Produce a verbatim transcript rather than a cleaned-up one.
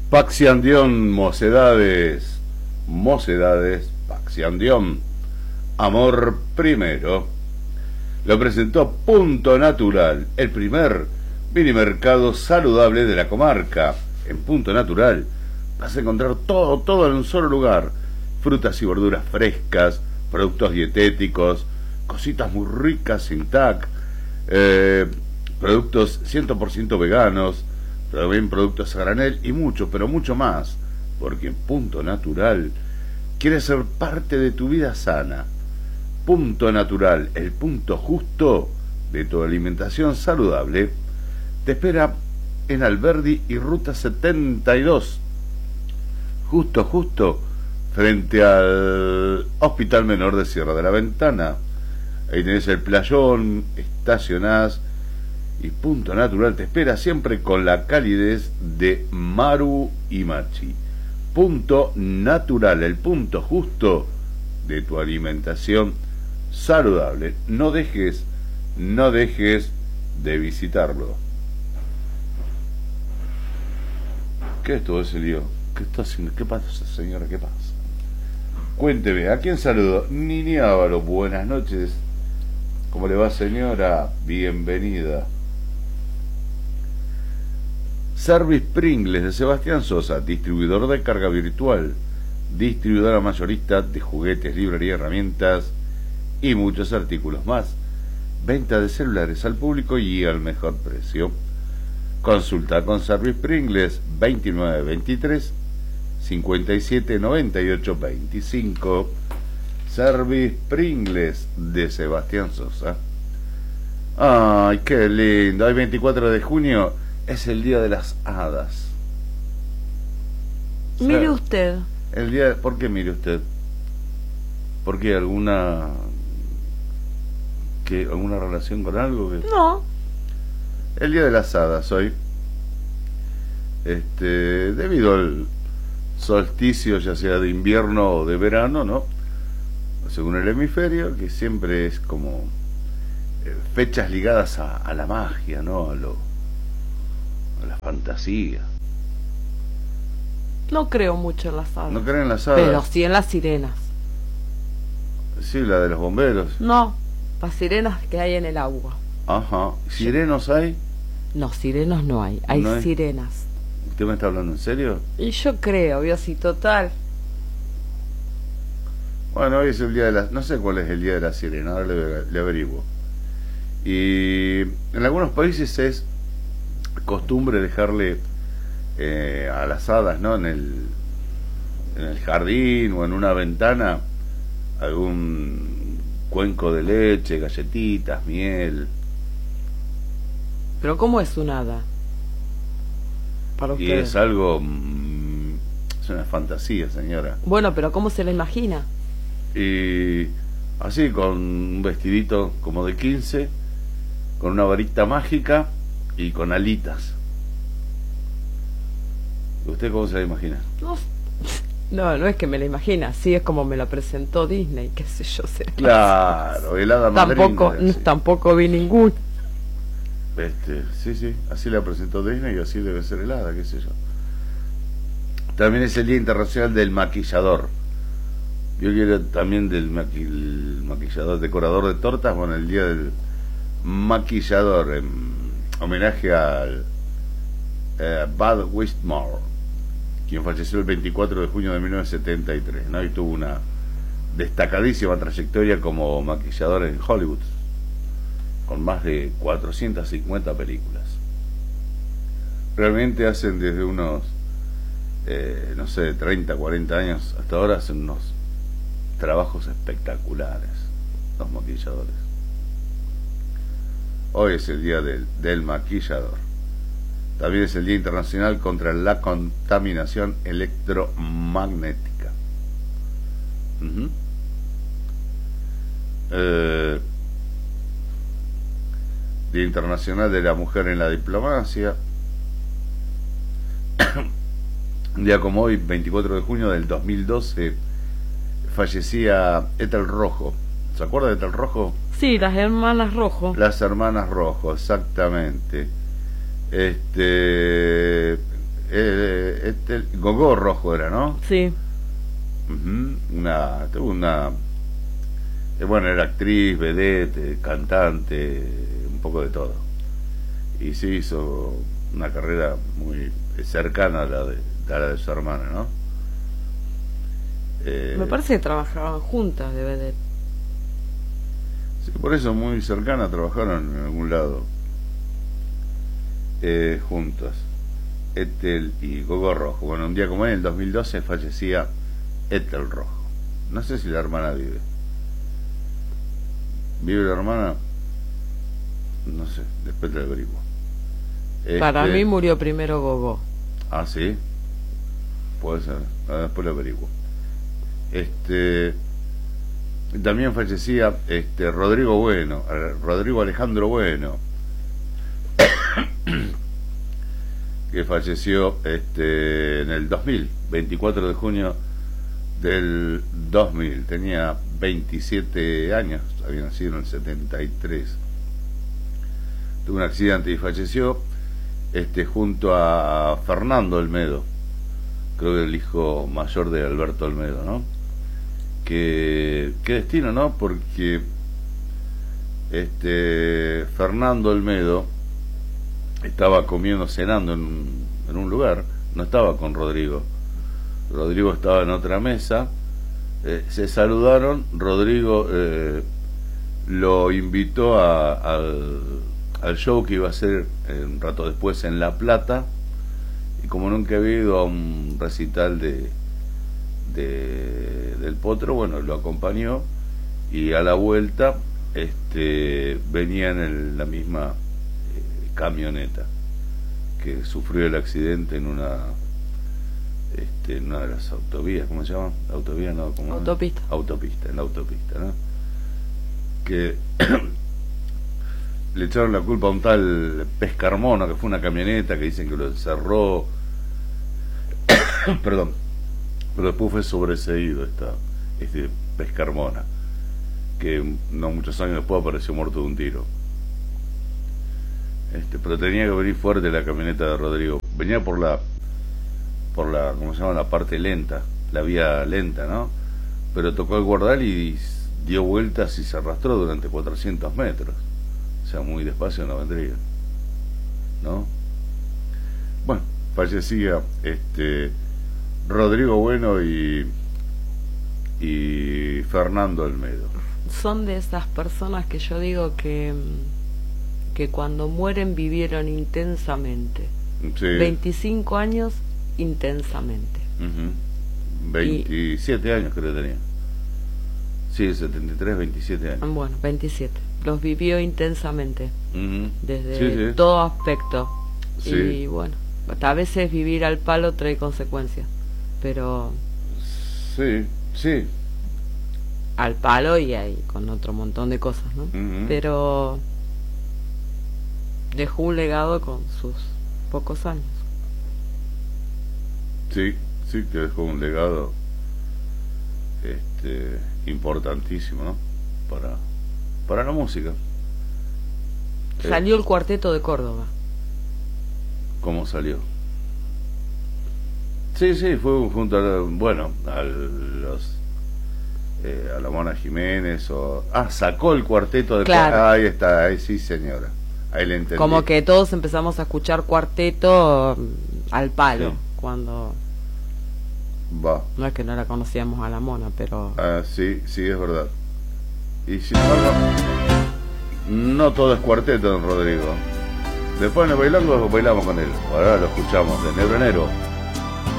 Paxiandión, mocedades, mocedades, Paxiandión, amor primero. Lo presentó Punto Natural, el primer minimercado saludable de la comarca. En Punto Natural vas a encontrar todo, todo en un solo lugar. Frutas y verduras frescas, productos dietéticos, cositas muy ricas sin tac, eh, productos cien por ciento veganos, también productos a granel y mucho, pero mucho más, porque en Punto Natural quiere ser parte de tu vida sana. Punto Natural, el punto justo de tu alimentación saludable, te espera en Alberdi y Ruta setenta y dos, justo, justo, frente al Hospital Menor de Sierra de la Ventana. Ahí tenés el playón, estacionás y Punto Natural te espera siempre con la calidez de Maru y Machi. Punto Natural, el punto justo de tu alimentación saludable. No dejes, no dejes de visitarlo. ¿Qué es todo ese lío? ¿Qué está haciendo? ¿Qué pasa, señora? ¿Qué pasa? Cuénteme, ¿a quién saludo? Nini Ávaro, buenas noches. ¿Cómo le va, señora? Bienvenida. Service Pringles de Sebastián Sosa, distribuidor de carga virtual, distribuidora mayorista de juguetes, librería, herramientas y muchos artículos más. Venta de celulares al público y al mejor precio. Consulta con Service Pringles veintinueve veintitrés cincuenta y siete noventa y ocho veinticinco. Service Pringles de Sebastián Sosa. Ay, qué lindo. Hoy veinticuatro de junio es el día de las hadas. Mire usted. El día de... ¿Por qué mire usted? ¿Por qué alguna que alguna relación con algo? Que... No. El día de las hadas hoy. Este, debido al solsticio, ya sea de invierno o de verano, ¿no? Según el hemisferio, que siempre es como eh, fechas ligadas a, a la magia, ¿no? A lo, a la fantasía. No creo mucho en las hadas. ¿No creen en las hadas? Pero sí en las sirenas. Sí, la de los bomberos. No, las sirenas que hay en el agua. Ajá. ¿Sirenos hay? No, sirenos no hay, hay, ¿No hay? sirenas. ¿Usted me está hablando en serio? Y yo creo, vio, si total. Bueno, hoy es el día de la... No sé cuál es el día de la sirena, ahora le, le averiguo. Y en algunos países es costumbre dejarle eh, a las hadas, ¿no? En el, en el jardín o en una ventana algún cuenco de leche, galletitas, miel. Pero ¿cómo es un hada? Para Y usted. es algo... Mmm, es una fantasía, señora. Bueno, pero ¿cómo se la imagina? Y así, con un vestidito como de quince, con una varita mágica y con alitas. ¿Usted cómo se la imagina? No, no, no es que me la imagina, sí es como me la presentó Disney, qué sé yo. Será Claro, el hada tampoco, madrina, sí. tampoco vi ningún. Este, sí, sí, así la presentó Disney y así debe ser el hada, qué sé yo. También es el Día Internacional del Maquillador. Yo quiero también del maqui el maquillador, decorador de tortas, bueno, el Día del Maquillador, en homenaje al eh, Bud Whitmore, quien falleció el veinticuatro de junio de mil novecientos setenta y tres, ¿no? Y tuvo una destacadísima trayectoria como maquillador en Hollywood, con más de cuatrocientas cincuenta películas. Realmente hacen desde unos, eh, no sé, treinta, cuarenta años hasta ahora, hacen unos trabajos espectaculares los maquilladores. Hoy es el día del, del maquillador. También es el Día Internacional contra la Contaminación Electromagnética. Uh-huh. eh, Día Internacional de la Mujer en la Diplomacia. Un día como hoy, veinticuatro de junio del dos mil doce, fallecía Ethel Rojo. ¿Se acuerda de Ethel Rojo? Sí, las hermanas Rojo. Las hermanas Rojo, exactamente. Este, eh, Ethel Ethel, Gogó Rojo era, ¿no? Sí. Uh-huh. Una, tuvo una, eh, bueno, era actriz, vedette, cantante, un poco de todo. Y sí hizo una carrera muy cercana a la de, a la de su hermana, ¿no? Eh, Me parece que trabajaban juntas de vedette. Sí, por eso muy cercana, trabajaron en algún lado. Eh, juntas. Ethel y Gogó Rojo. Bueno, un día como en el dos mil doce fallecía Ethel Rojo. No sé si la hermana vive. ¿Vive la hermana? No sé, después te lo averiguo. Este... Para mí murió primero Gogó. Ah, sí. Puede ser. Ah, después lo averiguo. Este. También fallecía este Rodrigo Bueno, Rodrigo Alejandro Bueno, que falleció este en el dos mil, veinticuatro de junio del dos mil. Tenía veintisiete años, había nacido en el setenta y tres. Tuvo un accidente y falleció este junto a Fernando Olmedo, creo que el hijo mayor de Alberto Olmedo, ¿no? Que qué destino, ¿no? Porque este Fernando Olmedo estaba comiendo, cenando en, en un lugar, no estaba con Rodrigo. Rodrigo estaba en otra mesa, eh, se saludaron, Rodrigo eh, lo invitó a, al, al show que iba a hacer eh, un rato después en La Plata, y como nunca había ido a un recital de, de del Potro, bueno, lo acompañó, y a la vuelta este venía en el, la misma eh, camioneta que sufrió el accidente en una este, en una de las autovías, ¿cómo se llama? Autovía, no, ¿cómo? Autopista. Autopista, en la autopista, ¿no? Que le echaron la culpa a un tal Pescarmona, que fue una camioneta que dicen que lo encerró. Perdón, pero después fue sobreseído esta, este Pescarmona, que no muchos años después apareció muerto de un tiro. Este, pero tenía que venir fuerte la camioneta de Rodrigo. Venía por la, por la, ¿cómo se llama? La parte lenta, la vía lenta, ¿no? Pero tocó el guardal y dio vueltas y se arrastró durante cuatrocientos metros. O sea, muy despacio no vendría, ¿no? Bueno, fallecía este Rodrigo Bueno y y Fernando Olmedo. Son de esas personas que yo digo que que cuando mueren vivieron intensamente. Sí. veinticinco años intensamente. Uh-huh. veintisiete y... años creo que tenía. Sí, setenta y tres, veintisiete años. Bueno, veintisiete. Los vivió intensamente. Uh-huh. Desde sí, sí. todo aspecto. Sí. Y bueno, a veces vivir al palo trae consecuencias. Pero... Sí, sí. Al palo y ahí, con otro montón de cosas, ¿no? Uh-huh. Pero... dejó un legado con sus pocos años. Sí, sí, que dejó un legado este importantísimo, ¿no? Para, para la música. Salió eh, el Cuarteto de Córdoba. ¿Cómo salió? Sí, sí, fue junto a, bueno, a los eh, a la Mona Jiménez o ah, sacó el Cuarteto de claro. Córdoba. Ahí está, ahí sí, señora. Ahí le entendí. Como que todos empezamos a escuchar Cuarteto al palo, sí. Cuando va. No es que no la conocíamos a la Mona, pero ah, sí, sí, es verdad. Y sin embargo, no todo es cuarteto, don Rodrigo. Después en el bailongo bailamos con él. Ahora lo escuchamos de Negro Enero.